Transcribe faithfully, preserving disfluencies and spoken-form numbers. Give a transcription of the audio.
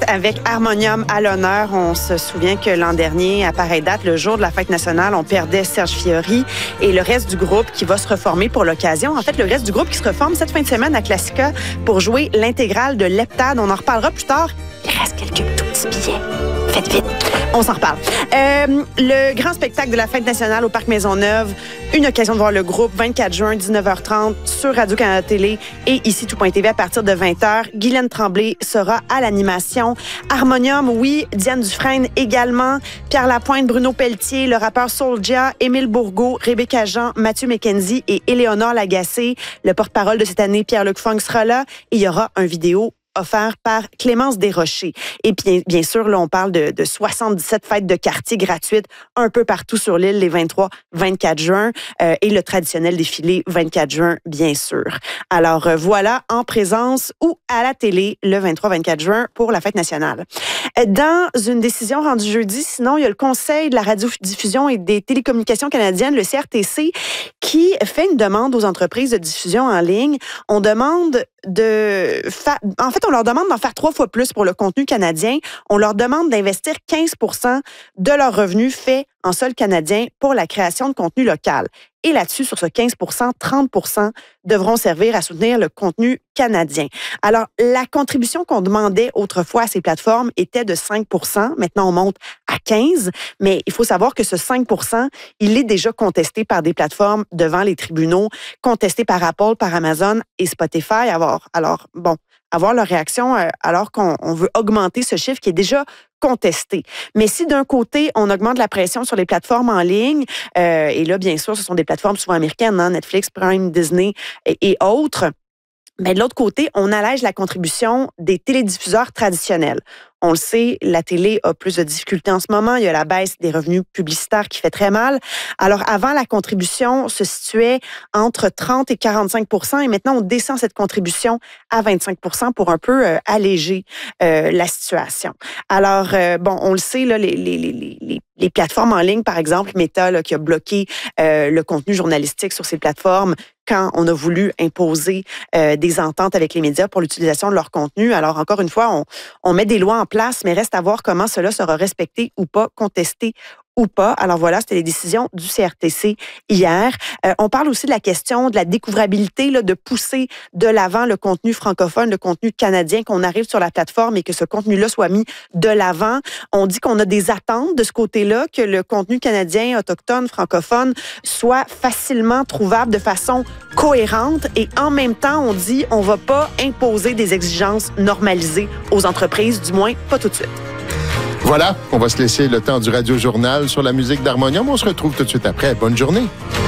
avec Harmonium à l'honneur. On se souvient que l'an dernier, à pareille date, le jour de la fête nationale, on perdait Serge Fiori et le reste du groupe qui va se reformer pour l'occasion. En fait, le reste du groupe qui se reforme cette fin de semaine à Classica pour jouer l'intégrale de Leptade. On en reparlera plus tard. Il reste quelques tout petits billets. Faites vite. On s'en reparle. Euh, le grand spectacle de la Fête nationale au Parc Maisonneuve, une occasion de voir le groupe, vingt-quatre juin, dix-neuf heures trente, sur Radio-Canada Télé et ici tout point T V à partir de vingt heures. Guylaine Tremblay sera à l'animation. Harmonium, oui. Diane Dufresne également. Pierre Lapointe, Bruno Pelletier, le rappeur Soulja, Émile Bourgault, Rebecca Jean, Mathieu McKenzie et Éléonore Lagacé. Le porte-parole de cette année, Pierre-Luc Funk, sera là. Et il y aura un vidéo offert par Clémence Desrochers. Et bien, bien sûr, là, on parle de, de soixante-dix-sept fêtes de quartier gratuites un peu partout sur l'île les vingt-trois vingt-quatre juin euh, et le traditionnel défilé vingt-quatre juin, bien sûr. Alors, euh, voilà, en présence ou à la télé le vingt-trois vingt-quatre juin pour la fête nationale. Dans une décision rendue jeudi, sinon, il y a le Conseil de la radiodiffusion et des télécommunications canadiennes, le C R T C, qui fait une demande aux entreprises de diffusion en ligne. On demande de... Fa... En fait, on leur demande d'en faire trois fois plus pour le contenu canadien. On leur demande d'investir quinze pour cent de leurs revenus faits en sol canadien pour la création de contenu local. Et là-dessus, sur ce quinze pour cent, trente pour cent devront servir à soutenir le contenu canadien. Alors, la contribution qu'on demandait autrefois à ces plateformes était de cinq pour cent. Maintenant, on monte à quinze pour cent. Mais il faut savoir que ce cinq pour cent, il est déjà contesté par des plateformes devant les tribunaux, contesté par Apple, par Amazon et Spotify. Alors, alors bon, avoir leur réaction euh, alors qu'on on veut augmenter ce chiffre qui est déjà contesté. Mais si d'un côté, on augmente la pression sur les plateformes en ligne, euh, et là, bien sûr, ce sont des plateformes souvent américaines, hein, Netflix, Prime, Disney et, et autres, mais de l'autre côté, on allège la contribution des télédiffuseurs traditionnels. On le sait, la télé a plus de difficultés en ce moment. Il y a la baisse des revenus publicitaires qui fait très mal. Alors, avant, la contribution se situait entre trente et quarante-cinq pour cent et maintenant, on descend cette contribution à vingt-cinq pour cent pour un peu euh, alléger euh, la situation. Alors, euh, bon, on le sait, là, les, les, les, les, les plateformes en ligne, par exemple, Meta, là, qui a bloqué euh, le contenu journalistique sur ces plateformes quand on a voulu imposer euh, des ententes avec les médias pour l'utilisation de leur contenu. Alors, encore une fois, on, on met des lois en place, mais reste à voir comment cela sera respecté ou pas, contesté ou pas. Alors voilà, c'était les décisions du C R T C hier. Euh, on parle aussi de la question de la découvrabilité, là, de pousser de l'avant le contenu francophone, le contenu canadien, qu'on arrive sur la plateforme et que ce contenu-là soit mis de l'avant. On dit qu'on a des attentes de ce côté-là, que le contenu canadien, autochtone, francophone soit facilement trouvable de façon cohérente et en même temps, on dit on va pas imposer des exigences normalisées aux entreprises, du moins pas tout de suite. Voilà, on va se laisser le temps du Radio Journal sur la musique d'Harmonium. On se retrouve tout de suite après. Bonne journée.